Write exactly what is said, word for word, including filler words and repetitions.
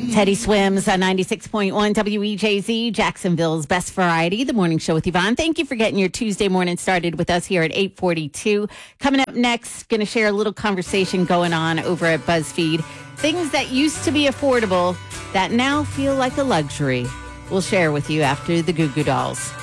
Teddy Swims on ninety-six point one W E J Z, Jacksonville's best variety, the morning show with Yvonne. Thank you for getting your Tuesday morning started with us here at eight forty-two. Coming up next, going to share a little conversation going on over at BuzzFeed. Things that used to be affordable that now feel like a luxury. We'll share with you after the Goo Goo Dolls.